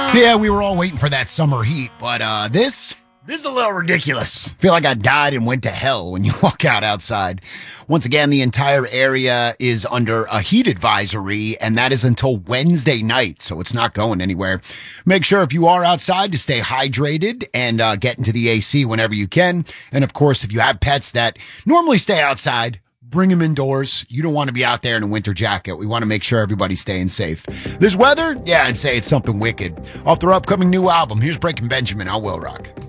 Yeah, we were all waiting for that summer heat, but this is a little ridiculous. Feel like I died and went to hell when you walk outside. Once again, the entire area is under a heat advisory, and that is until Wednesday night, so it's not going anywhere. Make sure if you are outside to stay hydrated and get into the AC whenever you can. And of course, if you have pets that normally stay outside, bring them indoors. You don't want to be out there in a winter jacket. We want to make sure everybody's staying safe. This weather, yeah, I'd say it's something wicked. Off their upcoming new album, here's Breaking Benjamin on Will Rock.